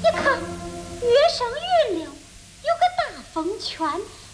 看月上月亮有个大风圈。